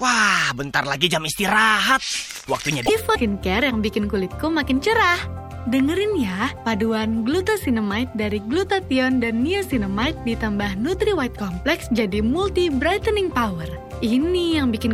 Wah, bentar lagi jam istirahat. Waktunya Skincare yang bikin kulitku makin cerah. Dengerin ya, paduan glucosinamide dari glutathione dan niacinamide ditambah Nutri White Complex jadi multi brightening power. Ini yang bikin